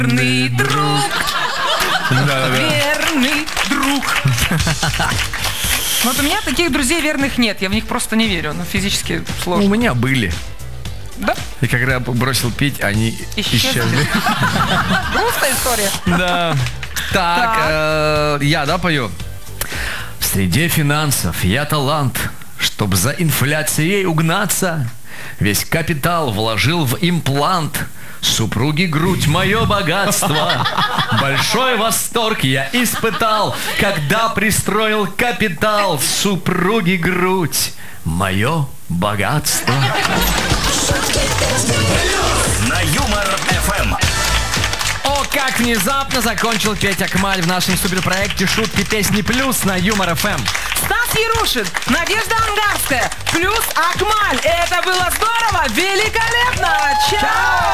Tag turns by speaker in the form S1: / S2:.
S1: верный друг. Верный друг. Вот у меня таких друзей верных нет. Я в них просто не верю. Ну, физически сложно.
S2: У меня были.
S1: Да?
S2: И когда я бросил пить, они исчезли.
S1: Грустная история.
S2: Да. Так, я, пою. В среде финансов я талант, чтоб за инфляцией угнаться. Весь капитал вложил в имплант. Супруги грудь, мое богатство. Большой восторг я испытал, когда пристроил капитал. Супруги грудь, мое богатство.
S3: На Юмор ФМ.
S2: О, как внезапно закончил Петя Акмаль в нашем суперпроекте «Шутки, песни, плюс» на Юмор ФМ.
S1: Стас Ярушин, Надежда Ангарская, плюс Акмаль. Это было здорово, великолепно. Чао!